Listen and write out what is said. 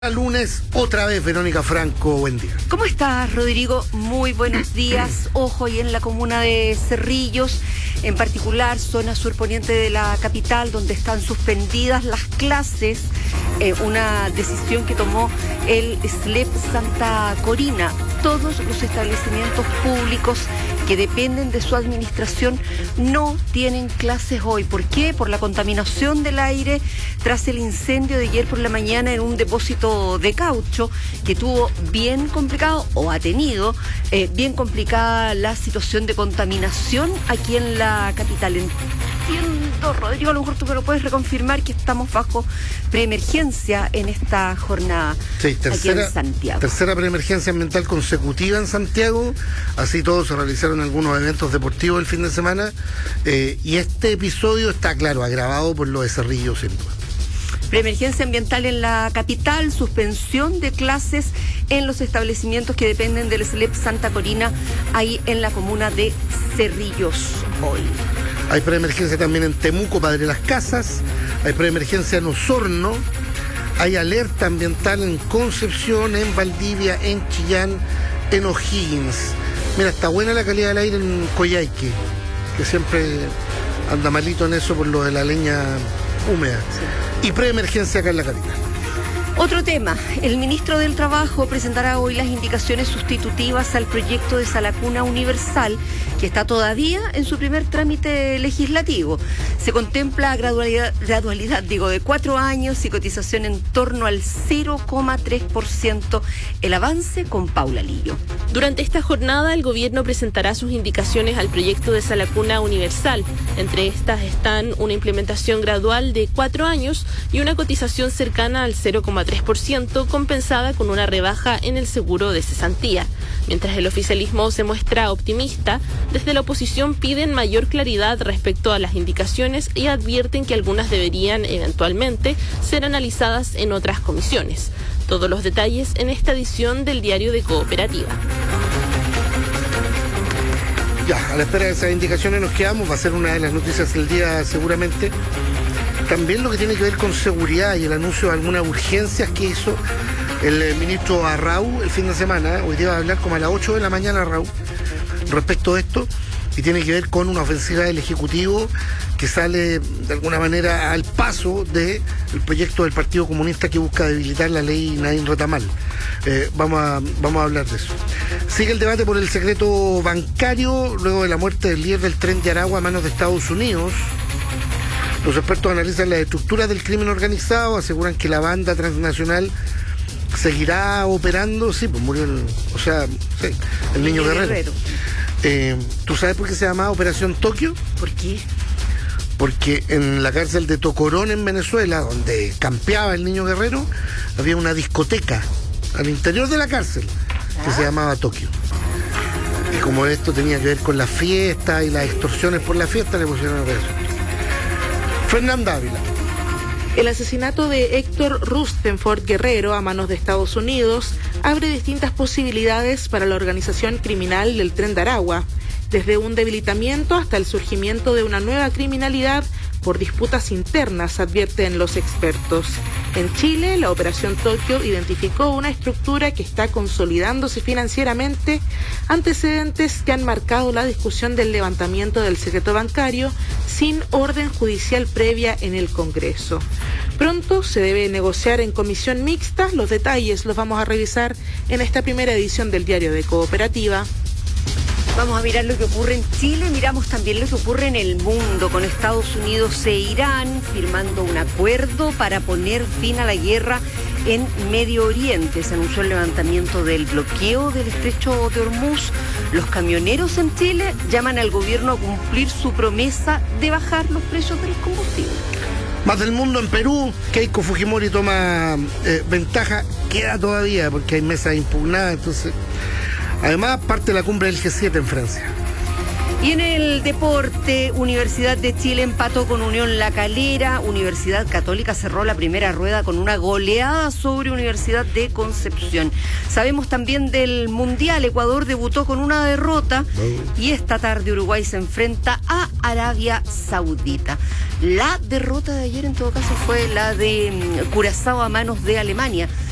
Lunes, otra vez Verónica Franco, buen día. ¿Cómo estás, Rodrigo? Muy buenos días. Ojo, y en la comuna de Cerrillos, en particular zona surponiente de la capital, donde están suspendidas las clases, una decisión que tomó el SLEP Santa Corina. Todos los establecimientos públicos que dependen de su administración no tienen clases hoy. ¿Por qué? Por la contaminación del aire tras el incendio de ayer por la mañana en un depósito de caucho que tuvo bien complicado, o ha tenido bien complicada la situación de contaminación aquí en la capital. Entiendo, Rodrigo, a lo mejor tú me lo puedes reconfirmar, que estamos bajo preemergencia en esta jornada. Sí, aquí en Santiago. Tercera preemergencia ambiental consecutiva en Santiago. Así todos se realizaron algunos eventos deportivos el fin de semana, y este episodio está, claro, agravado por lo de Cerrillos, sin duda. Preemergencia ambiental en la capital, suspensión de clases en los establecimientos que dependen del SLEP Santa Corina, ahí en la comuna de Cerrillos hoy. Hay preemergencia también en Temuco, Padre Las Casas, hay preemergencia en Osorno, hay alerta ambiental en Concepción, en Valdivia, en Chillán, en O'Higgins. Mira, está buena la calidad del aire en Coyhaique, que siempre anda malito en eso por lo de la leña húmeda. Sí. Y preemergencia acá en la capital. Otro tema, el ministro del Trabajo presentará hoy las indicaciones sustitutivas al proyecto de Sala Cuna Universal, que está todavía en su primer trámite legislativo. Se contempla gradualidad de 4 años y cotización en torno al 0,3%. El avance con Paula Lillo. Durante esta jornada, el gobierno presentará sus indicaciones al proyecto de Sala Cuna Universal. Entre estas están una implementación gradual de 4 años y una cotización cercana al 0,3%, compensada con una rebaja en el seguro de cesantía. Mientras el oficialismo se muestra optimista, desde la oposición piden mayor claridad respecto a las indicaciones y advierten que algunas deberían eventualmente ser analizadas en otras comisiones. Todos los detalles en esta edición del Diario de Cooperativa. Ya, a la espera de esas indicaciones nos quedamos, va a ser una de las noticias del día seguramente. También lo que tiene que ver con seguridad y el anuncio de algunas urgencias que hizo el ministro Arrau el fin de semana. Hoy día va a hablar como a las 8 de la mañana Arrau respecto de esto, y tiene que ver con una ofensiva del Ejecutivo que sale de alguna manera al paso del proyecto del Partido Comunista que busca debilitar la ley Nadine Retamal. Vamos a hablar de eso. Sigue el debate por el secreto bancario luego de la muerte del líder del Tren de Aragua a manos de Estados Unidos. Los expertos analizan las estructuras del crimen organizado, aseguran que la banda transnacional seguirá operando. Sí, pues murió el niño Guerrero. ¿Tú sabes por qué se llamaba Operación Tokio? ¿Por qué? Porque en la cárcel de Tocorón, en Venezuela, donde campeaba el niño Guerrero, había una discoteca al interior de la cárcel que se llamaba Tokio. Y como esto tenía que ver con la fiesta y las extorsiones por la fiesta, le pusieron Operación Tokio. Fernanda Ávila. El asesinato de Héctor Rustenford Guerrero a manos de Estados Unidos abre distintas posibilidades para la organización criminal del Tren de Aragua, desde un debilitamiento hasta el surgimiento de una nueva criminalidad por disputas internas, advierten los expertos. En Chile, la Operación Tokio identificó una estructura que está consolidándose financieramente, antecedentes que han marcado la discusión del levantamiento del secreto bancario sin orden judicial previa en el Congreso. Pronto se debe negociar en comisión mixta. Los detalles los vamos a revisar en esta primera edición del Diario de Cooperativa. Vamos a mirar lo que ocurre en Chile, miramos también lo que ocurre en el mundo, con Estados Unidos e Irán firmando un acuerdo para poner fin a la guerra en Medio Oriente. Se anunció el levantamiento del bloqueo del estrecho de Hormuz. Los camioneros en Chile llaman al gobierno a cumplir su promesa de bajar los precios del combustible. Más del mundo en Perú, Keiko Fujimori toma ventaja, queda todavía porque hay mesas impugnadas, entonces. Además, parte de la cumbre del G7 en Francia. Y en el deporte, Universidad de Chile empató con Unión La Calera. Universidad Católica cerró la primera rueda con una goleada sobre Universidad de Concepción. Sabemos también del Mundial. Ecuador debutó con una derrota y esta tarde Uruguay se enfrenta a Arabia Saudita. La derrota de ayer, en todo caso, fue la de Curazao a manos de Alemania.